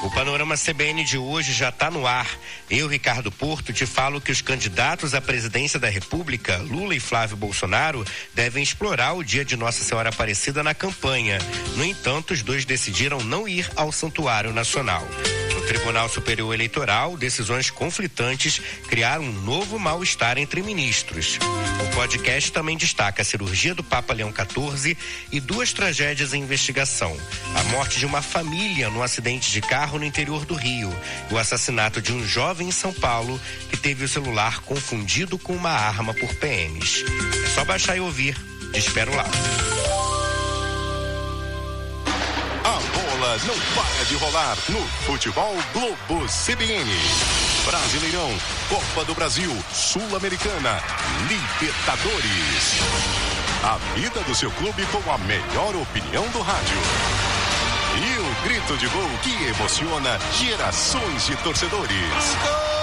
O Panorama CBN de hoje já está no ar. Eu, Ricardo Porto, te falo que os candidatos à presidência da República, Lula e Flávio Bolsonaro, devem explorar o dia de Nossa Senhora Aparecida na campanha. No entanto, os dois decidiram não ir ao Santuário Nacional. No Tribunal Superior Eleitoral, decisões conflitantes criaram um novo mal-estar entre ministros. O podcast também destaca a cirurgia do Papa Leão XIV e 2 tragédias em investigação. A morte de uma família num acidente de carro no interior do Rio e o assassinato de um jovem em São Paulo que teve o celular confundido com uma arma por PMs. É só baixar e ouvir. Te espero lá. Não para de rolar no Futebol Globo CBN. Brasileirão, Copa do Brasil, Sul-Americana, Libertadores. A vida do seu clube com a melhor opinião do rádio. E o grito de gol que emociona gerações de torcedores.